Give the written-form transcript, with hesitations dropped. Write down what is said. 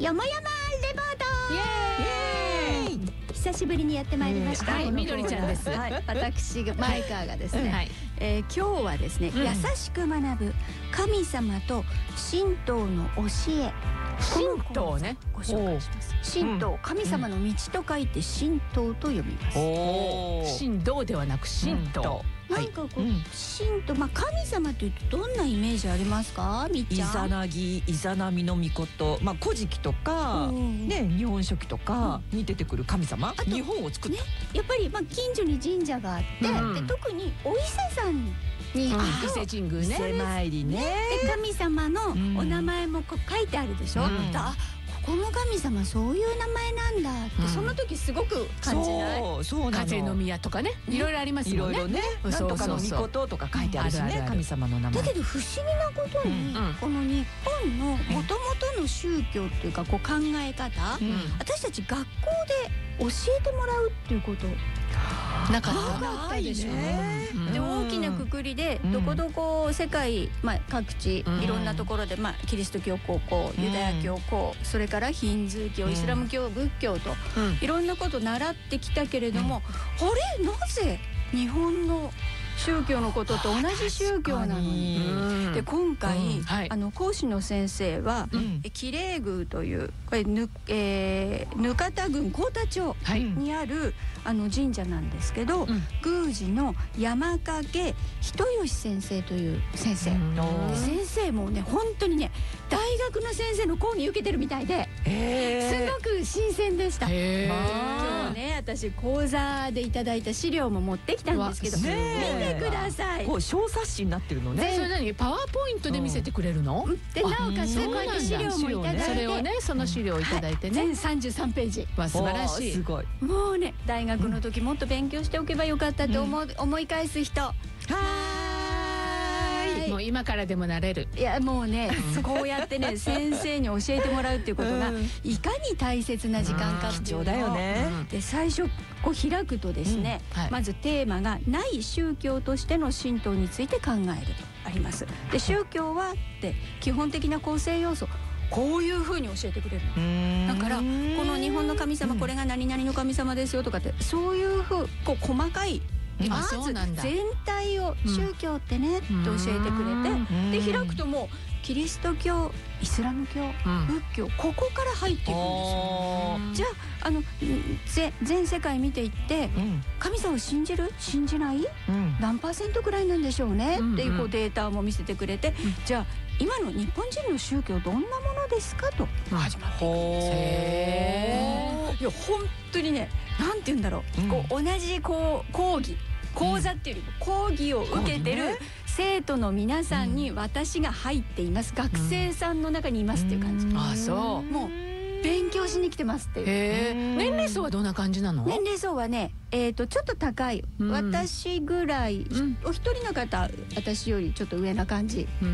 よもやまレポート。イエーイ。久しぶりにやってまいりました。 はい、みどりちゃんです。 はい、私がマイカーがですね、今日はですね、優しく学ぶ神様と神道の教え。 神道ね。 ご紹介します。神道、神様の道と書いて神道と読みます。 神道ではなく神道。 なんかこう神道、まあ神様というとどんなイメージありますか、みっちゃん。 イザナギ、イザナミの御事、まあ古事記とかね、日本書紀とかに出てくる神様、日本を作った。 やっぱりまあ近所に神社があって、で特にお伊勢さんに伊勢神宮ね、 伊勢参りね。 で神様のお名前もこう書いてあるでしょ。この神様そういう名前なんだってその時すごく感じない？ そうなの。 風の宮とかね、いろいろありますよね。 いろいろね、なんとかの御事とか書いてあるしね、神様の名前。 だけど不思議なことにこの日本のもともとの宗教っていうかこう考え方、私たち学校で教えてもらうっていうことなかったでしょ。で大きなくくりでどこどこ世界、まあ各地いろんなところで、まあキリスト教こうユダヤ教それからヒンズー教、イスラム教、仏教といろんなこと習ってきたけれども、あれなぜ日本の宗教のことと同じ宗教なのに。で今回講師の先生は喜連宮というこれ額田郡幸田町にある神社なんですけど、宮司の山影人吉先生という先生。先生もね本当にね大学の先生の講義受けてるみたいで、すごく新鮮でした。今日ね私講座でいただいた資料も持ってきたんですけど、見てください。 こう小冊子になってるのね。 それ何パワーポイントで見せてくれるの？ でなおかつこうやって資料もいただいて、 それをねその資料をいただいてね、 全33ページ。 素晴らしい。 すごい。 もうね大学の時もっと勉強しておけばよかったと思い返す人。 もう今からでもなれる。 いやもうねこうやってね先生に教えてもらうっていうことがいかに大切な時間かっていうのを。 貴重だよね。 で最初こう開くとですね、まずテーマがない宗教としての神道について考えるとあります。で宗教はって基本的な構成要素こういう風に教えてくれるの。だからこの日本の神様これが何々の神様ですよとかってそういう風こう細かいまず全体を宗教ってねって教えてくれて、で開くともうキリスト教、イスラム教、仏教ここから入っていくんですよ。じゃあ全世界見ていって神様を信じる信じない何%ぐらいなんでしょうねっていうこうデータも見せてくれて、じゃあ今の日本人の宗教どんなものですかと始まっていくんです。いや本当にねなんて言うんだろう、こう同じこう講座っていうよりも講義を受けてる生徒の皆さんに私が入っています。学生さんの中にいますっていう感じ。 あ、そう。 もう勉強しに来てますっていう。 年齢層はどんな感じなの？ 年齢層はねちょっと高い、私ぐらいお一人の方私よりちょっと上な感じ。